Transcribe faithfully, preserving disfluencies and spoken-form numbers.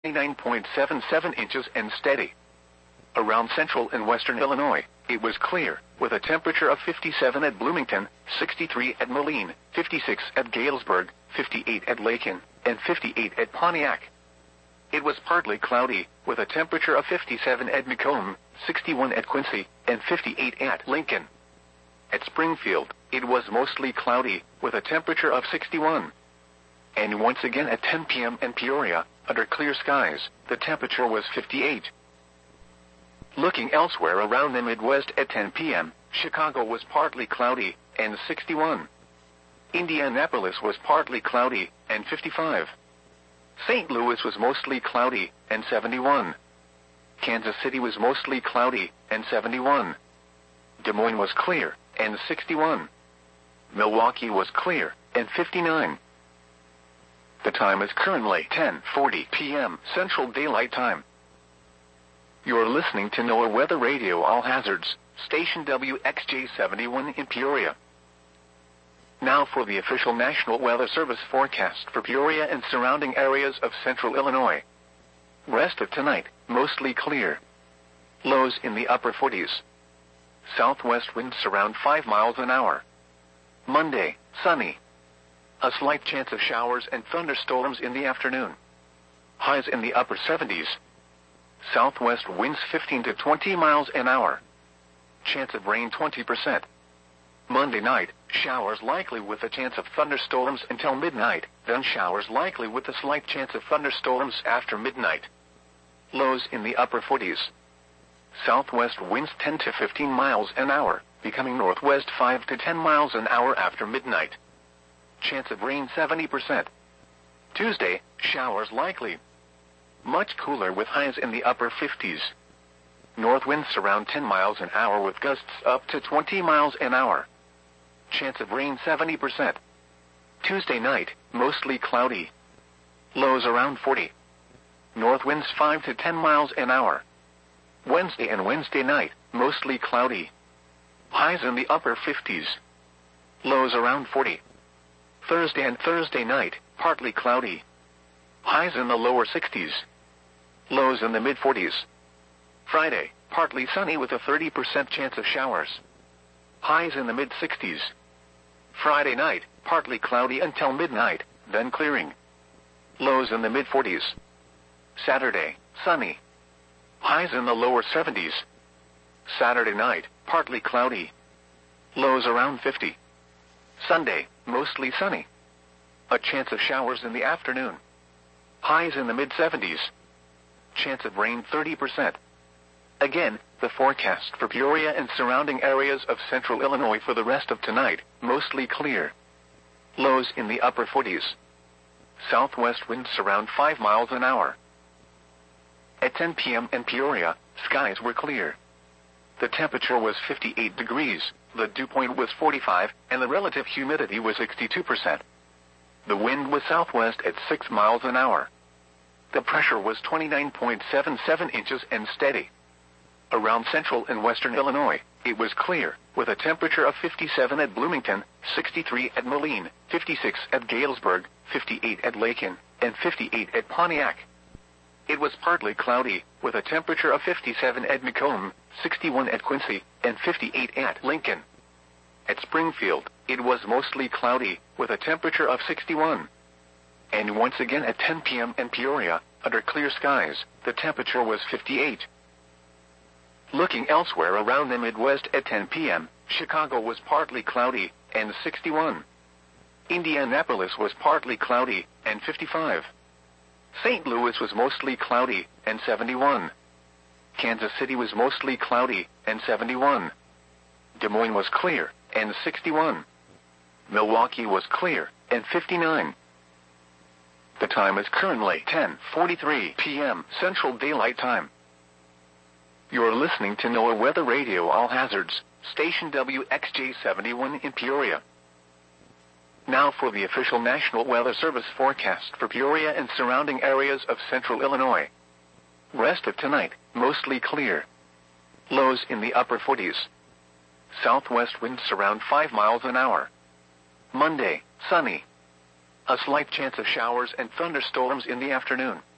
twenty-nine point seven seven inches and steady. Around central and western Illinois, it was clear, with a temperature of fifty-seven at Bloomington, sixty-three at Moline, fifty-six at Galesburg, fifty-eight at Lakin, and fifty-eight at Pontiac. It was partly cloudy, with a temperature of fifty-seven at Macomb, sixty-one at Quincy, and fifty-eight at Lincoln. At Springfield, it was mostly cloudy, with a temperature of sixty-one. And once again at ten p m in Peoria, under clear skies, the temperature was fifty-eight. Looking elsewhere around the Midwest at ten p m, Chicago was partly cloudy, and sixty-one. Indianapolis was partly cloudy, and fifty-five. Saint Louis was mostly cloudy, and seventy-one. Kansas City was mostly cloudy, and seventy-one. Des Moines was clear, and sixty-one. Milwaukee was clear, and fifty-nine. The time is currently ten forty p m Central Daylight Time. You're listening to NOAA Weather Radio All Hazards, station W X J seventy-one in Peoria. Now for the official National Weather Service forecast for Peoria and surrounding areas of central Illinois. Rest of tonight, mostly clear. Lows in the upper forties. Southwest winds around five miles an hour. Monday, sunny. A slight chance of showers and thunderstorms in the afternoon. Highs in the upper seventies. Southwest winds fifteen to twenty miles an hour. Chance of rain twenty percent. Monday night, showers likely with a chance of thunderstorms until midnight, then showers likely with a slight chance of thunderstorms after midnight. Lows in the upper forties. Southwest winds ten to fifteen miles an hour, becoming northwest five to ten miles an hour after midnight. Chance of rain seventy percent. Tuesday, showers likely. Much cooler with highs in the upper fifties. North winds around ten miles an hour with gusts up to twenty miles an hour. Chance of rain seventy percent. Tuesday night, mostly cloudy. Lows around forty. North winds five to ten miles an hour. Wednesday and Wednesday night, mostly cloudy. Highs in the upper fifties. Lows around forty. Thursday and Thursday night, partly cloudy. Highs in the lower sixties. Lows in the mid forties. Friday, partly sunny with a thirty percent chance of showers. Highs in the mid sixties. Friday night, partly cloudy until midnight, then clearing. Lows in the mid forties. Saturday, sunny. Highs in the lower seventies. Saturday night, partly cloudy. Lows around fifty. Sunday, mostly sunny. A chance of showers in the afternoon. Highs in the mid seventies. Chance of rain thirty percent. Again, the forecast for Peoria and surrounding areas of central Illinois for the rest of tonight, mostly clear. Lows in the upper forties. Southwest winds around five miles an hour. At ten p m in Peoria, skies were clear. The temperature was fifty-eight degrees, the dew point was forty-five, and the relative humidity was sixty-two percent. The wind was southwest at six miles an hour. The pressure was twenty-nine point seven seven inches and steady. Around central and western Illinois, it was clear, with a temperature of fifty-seven at Bloomington, sixty-three at Moline, fifty-six at Galesburg, fifty-eight at Lakin, and fifty-eight at Pontiac. It was partly cloudy, with a temperature of fifty-seven at Macomb, sixty-one at Quincy, and fifty-eight at Lincoln. At Springfield, it was mostly cloudy, with a temperature of sixty-one. And once again at ten p m in Peoria, under clear skies, the temperature was fifty-eight. Looking elsewhere around the Midwest at ten p m, Chicago was partly cloudy, and sixty-one. Indianapolis was partly cloudy, and fifty-five. Saint Louis was mostly cloudy, and seventy-one. Kansas City was mostly cloudy, and seventy-one. Des Moines was clear, and sixty-one. Milwaukee was clear, and fifty-nine. The time is currently ten forty-three p m Central Daylight Time. You're listening to NOAA Weather Radio All Hazards, station W X J seventy-one in Peoria. Now for the official National Weather Service forecast for Peoria and surrounding areas of central Illinois. Rest of tonight, mostly clear. Lows in the upper forties. Southwest winds around five miles an hour. Monday, sunny. A slight chance of showers and thunderstorms in the afternoon.